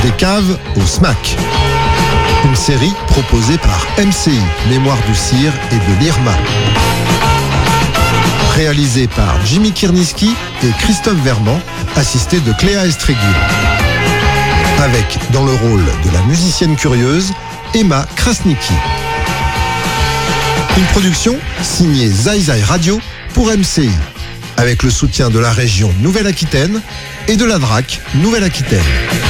Des caves au SMAC. Une série proposée par MCI, Mémoire du Cire et de l'IRMA. Réalisée par Jimmy Kierniski et Christophe Vermand, assisté de Cléa Estréguier. Avec, dans le rôle de la musicienne curieuse, Emma Krasniki. Une production signée Zai Zai Radio pour MCI, avec le soutien de la région Nouvelle-Aquitaine et de la DRAC Nouvelle-Aquitaine.